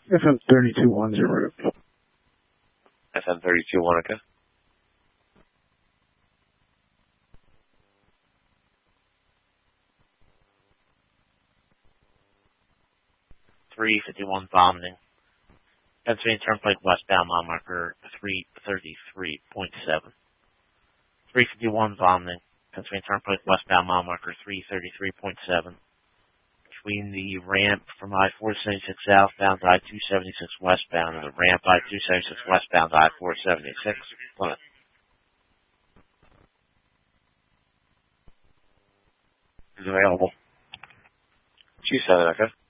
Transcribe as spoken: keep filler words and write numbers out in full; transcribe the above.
F M thirty-two one zero. F M thirty-two one, okay. three fifty-one vomiting. Pennsylvania Turnpike westbound, mile marker three thirty-three point seven. three fifty-one vomiting. Pennsylvania Turnpike westbound, mile marker three thirty-three point seven. Between the ramp from I four seventy-six southbound to I two seventy-six westbound and the ramp I two seventy-six westbound to I four seventy-six. Plymouth. Is available. two seven, okay.